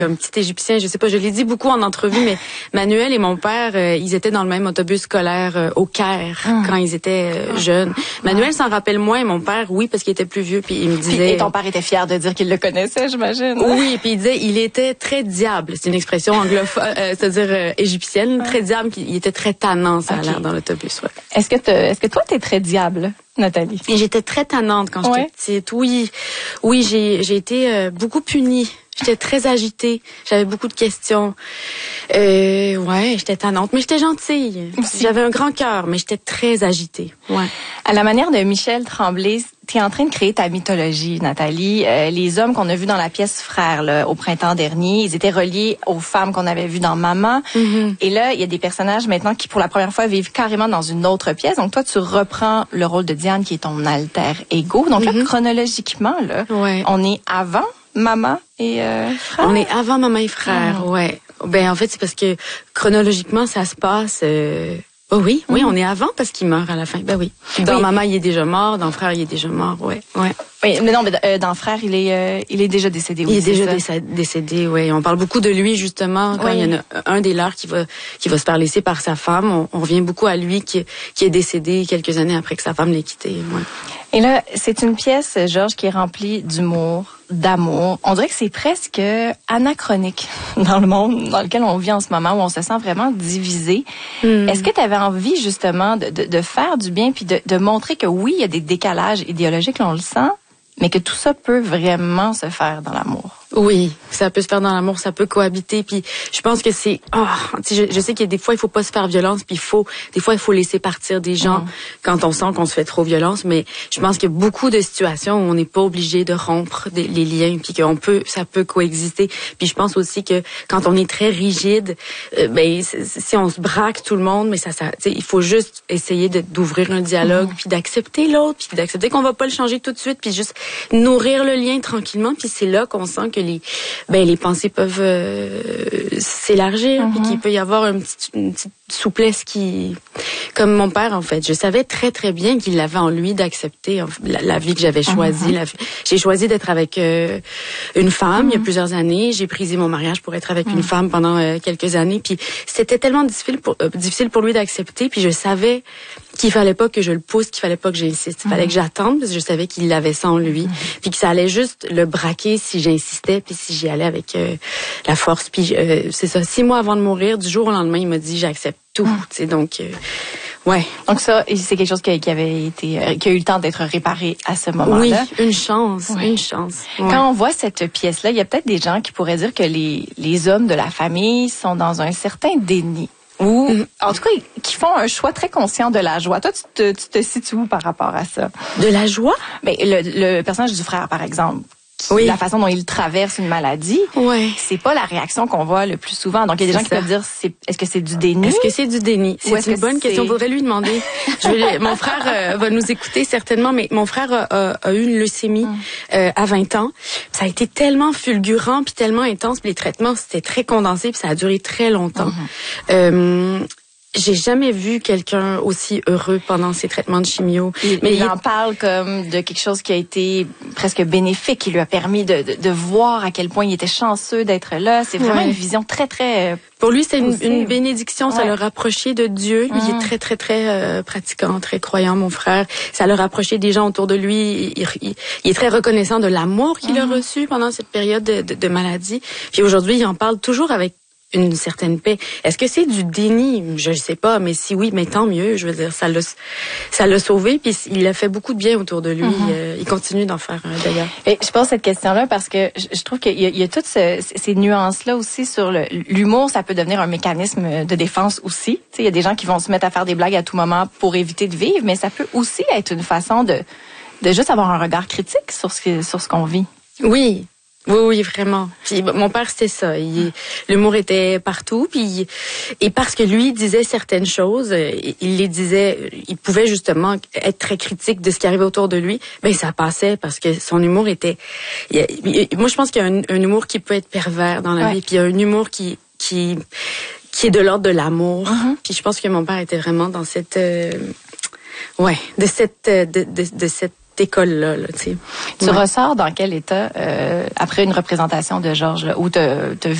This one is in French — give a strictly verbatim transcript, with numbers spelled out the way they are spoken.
un petit Égyptien, je sais pas, je l'ai dit beaucoup en entrevue, mais Manuel et mon père, euh, ils étaient dans le même autobus scolaire euh, au Caire mmh. quand ils étaient euh, jeunes. Manuel s'en rappelle moins, et mon père, oui, parce qu'il était plus vieux, puis il me disait... Puis, et ton père était fier de dire qu'il le connaissait, j'imagine. Oui, puis il disait, il était très diable. C'est une expression anglophone, euh, c'est-à-dire euh, égyptienne, très diable, il était très tannant, ça okay. a l'air, dans l'autobus, ouais. Est-ce que, est-ce que toi, t'es très diable, Nathalie? Et j'étais très tannante quand ouais. j'étais petite. Oui, oui, j'ai, j'ai été euh, beaucoup punie. J'étais très agitée. J'avais beaucoup de questions. Euh, ouais, j'étais tannante, mais j'étais gentille. Aussi. J'avais un grand cœur, mais j'étais très agitée. Ouais. À la manière de Michel Tremblay, tu es en train de créer ta mythologie, Nathalie. Euh, les hommes qu'on a vus dans la pièce Frères là, au printemps dernier, ils étaient reliés aux femmes qu'on avait vues dans Maman. Mm-hmm. Et là, il y a des personnages maintenant qui, pour la première fois, vivent carrément dans une autre pièce. Donc toi, tu reprends le rôle de Diane, qui est ton alter ego. Donc mm-hmm. là, chronologiquement, là, ouais. on est avant Maman et euh, Frères. On est avant Maman et Frères, oh. ouais. Ben en fait, c'est parce que chronologiquement, ça se passe... Euh... Oh oui, oui, mmh. on est avant parce qu'il meurt à la fin. Ben oui. Dans oui. Maman, il est déjà mort. Dans Frère, il est déjà mort. Ouais, ouais. Oui, mais non, mais euh, dans Frère, il est, euh, il est déjà décédé. Oui, il est déjà ça. décédé. Oui, on parle beaucoup de lui justement quand oui. il y en a un des leurs qui va, qui va se faire laisser par sa femme. On, on revient beaucoup à lui qui, qui est décédé quelques années après que sa femme l'ait quitté. Ouais. Et là, c'est une pièce, Georges, qui est remplie d'humour, d'amour. On dirait que c'est presque anachronique dans le monde dans lequel on vit en ce moment, où on se sent vraiment divisé. Mm. Est-ce que tu avais envie, justement, de, de, de faire du bien puis de, de montrer que oui, il y a des décalages idéologiques, là, on le sent, mais que tout ça peut vraiment se faire dans l'amour? Oui, ça peut se faire dans l'amour, ça peut cohabiter. Puis je pense que c'est, oh, je, je sais qu'il y a des fois il faut pas se faire violence, puis il faut, des fois il faut laisser partir des gens mmh. quand on sent qu'on se fait trop violence. Mais je pense qu'il y a beaucoup de situations où on n'est pas obligé de rompre des, les liens, puis qu'on peut, ça peut coexister. Puis je pense aussi que quand on est très rigide, euh, ben si on se braque tout le monde, mais ça, ça, tu sais, il faut juste essayer de, d'ouvrir un dialogue, mmh. puis d'accepter l'autre, puis d'accepter qu'on va pas le changer tout de suite, puis juste nourrir le lien tranquillement. Puis c'est là qu'on sent que les ben les pensées peuvent euh, s'élargir mm-hmm. puis qu'il peut y avoir un petit, une petite souplesse qui, comme mon père en fait, je savais très très bien qu'il avait en lui d'accepter la, la vie que j'avais choisie. Mm-hmm. La, j'ai choisi d'être avec euh, une femme mm-hmm. il y a plusieurs années. J'ai brisé mon mariage pour être avec mm-hmm. une femme pendant euh, quelques années. Puis c'était tellement difficile pour euh, difficile pour lui d'accepter. Puis je savais qu'il fallait pas que je le pousse, qu'il fallait pas que j'insiste, il fallait mm-hmm. que j'attende parce que je savais qu'il l'avait ça en lui, mm-hmm. puis que ça allait juste le braquer si j'insistais, puis si j'y allais avec euh, la force. Puis euh, c'est ça, six mois avant de mourir, du jour au lendemain, il m'a dit j'accepte tout, mm-hmm. tu sais, donc euh, ouais. Donc ça, c'est quelque chose qui, qui avait été, euh, qui a eu le temps d'être réparé à ce moment-là. Oui, une chance, oui. une chance. Ouais. Quand on voit cette pièce-là, il y a peut-être des gens qui pourraient dire que les les hommes de la famille sont dans un certain déni. Ou, mm. en tout cas, qui font un choix très conscient de la joie. Toi, tu te, tu te situes où par rapport à ça? De la joie? Ben, le, le personnage du frère, par exemple. Qui, oui. La façon dont il traverse une maladie, oui. c'est pas la réaction qu'on voit le plus souvent. Donc, il y a des c'est gens ça. qui peuvent dire, c'est, est-ce que c'est du déni? Est-ce que c'est du déni? C'est une bonne c'est... question. On pourrait lui demander. Je vais, mon frère euh, va nous écouter certainement, mais mon frère a, a, a eu une leucémie mm. euh, à vingt ans. Ça a été tellement fulgurant puis tellement intense. Puis les traitements, c'était très condensé puis ça a duré très longtemps. Mm-hmm. Euh, J'ai jamais vu quelqu'un aussi heureux pendant ses traitements de chimio. Il, mais il, il en parle comme de quelque chose qui a été presque bénéfique, qui lui a permis de, de, de voir à quel point il était chanceux d'être là. C'est vraiment ouais. une vision très, très... Pour lui, c'est une, une bénédiction. Ouais. Ça l'a rapproché de Dieu. Mmh. Il est très, très, très euh, pratiquant, très croyant, mon frère. Ça l'a rapproché des gens autour de lui. Il, il, il est très reconnaissant de l'amour qu'il mmh. a reçu pendant cette période de, de, de maladie. Puis aujourd'hui, il en parle toujours avec une certaine paix. Est-ce que c'est du déni? Je ne sais pas, mais si oui, mais tant mieux. Je veux dire, ça l'a, ça l'a sauvé, puis il a fait beaucoup de bien autour de lui. Mm-hmm. Euh, il continue d'en faire euh, d'ailleurs. Et je pose cette question-là parce que je, je trouve qu'il y a, il y a toutes ce, ces nuances-là aussi sur le, l'humour. Ça peut devenir un mécanisme de défense aussi. Tu sais, il y a des gens qui vont se mettre à faire des blagues à tout moment pour éviter de vivre, mais ça peut aussi être une façon de, de juste avoir un regard critique sur ce, sur ce qu'on vit. Oui. Oui, oui, vraiment. Puis, mon père, c'était ça. Il, l'humour était partout. Puis, et parce que lui disait certaines choses, il les disait, il pouvait justement être très critique de ce qui arrivait autour de lui. Ben, ça passait parce que son humour était... Il, il, moi, je pense qu'il y a un, un humour qui peut être pervers dans la ouais. vie. Puis, il y a un humour qui... qui qui est de l'ordre de l'amour. Mm-hmm. Puis, je pense que mon père était vraiment dans cette... Euh, ouais, de cette... De, de, de cette école-là, là, tu sais. Tu ouais. ressors dans quel état, euh, après une représentation de Georges, là, où t'as, t'as